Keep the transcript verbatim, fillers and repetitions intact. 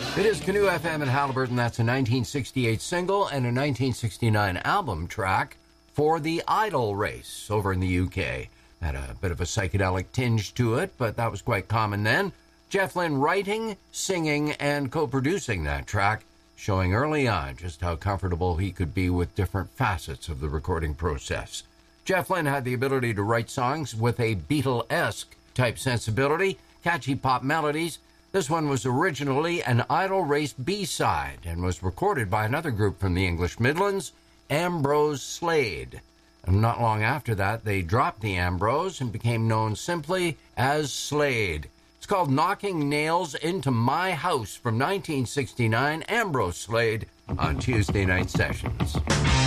It is Canoe F M in Haliburton. That's a nineteen sixty-eight single and a nineteen sixty-nine album track for the Idol race over in the U K. Had a bit of a psychedelic tinge to it, but that was quite common then. Jeff Lynne writing, singing, and co-producing that track, showing early on just how comfortable he could be with different facets of the recording process. Jeff Lynne had the ability to write songs with a Beatle-esque type sensibility, catchy pop melodies. This one was originally an Idol race B-side and was recorded by another group from the English Midlands, Ambrose Slade. And not long after that, they dropped the Ambrose and became known simply as Slade. It's called Knocking Nails into My House from nineteen sixty-nine, Ambrose Slade on Tuesday Night Sessions.